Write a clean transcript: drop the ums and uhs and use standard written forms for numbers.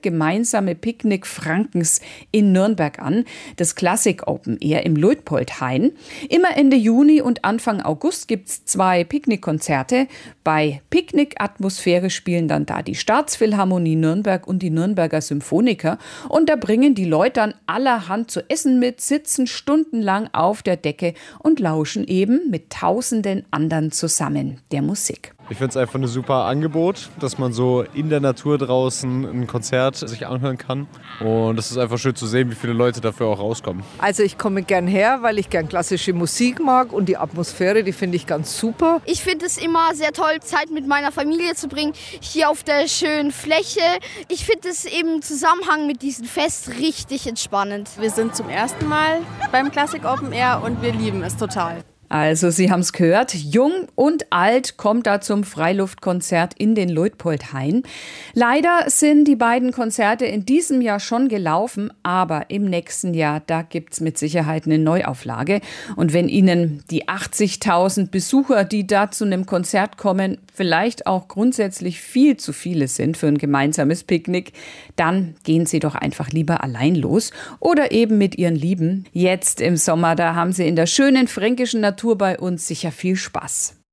gemeinsame Picknick Frankens in Nürnberg an, das Classic Open Air im Luitpoldhain. Immer Ende Juni und Anfang August gibt es 2 Picknickkonzerte. Bei Picknick-Atmosphäre spielen dann da die Staatsphilharmonie Nürnberg und die Nürnberger Symphoniker. Und da bringen die Leute dann allerhand zu essen mit, sitzen stundenlang auf der Decke und lauschen eben mit tausenden anderen zusammen der Musik. Ich finde es einfach ein super Angebot, dass man so in der Natur draußen ein Konzert sich anhören kann. Und es ist einfach schön zu sehen, wie viele Leute dafür auch rauskommen. Also ich komme gern her, weil ich gern klassische Musik mag und die Atmosphäre, die finde ich ganz super. Ich finde es immer sehr toll, Zeit mit meiner Familie zu bringen, hier auf der schönen Fläche. Ich finde es im Zusammenhang mit diesem Fest richtig entspannend. Wir sind zum ersten Mal beim Classic Open Air und wir lieben es total. Also, Sie haben es gehört, jung und alt kommt da zum Freiluftkonzert in den Luitpoldhain. Leider sind die beiden Konzerte in diesem Jahr schon gelaufen, aber im nächsten Jahr, da gibt's mit Sicherheit eine Neuauflage. Und wenn Ihnen die 80.000 Besucher, die da zu einem Konzert kommen, vielleicht auch grundsätzlich viel zu viele sind für ein gemeinsames Picknick, dann gehen Sie doch einfach lieber allein los oder eben mit Ihren Lieben. Jetzt im Sommer, da haben Sie in der schönen fränkischen Natur bei uns sicher viel Spaß.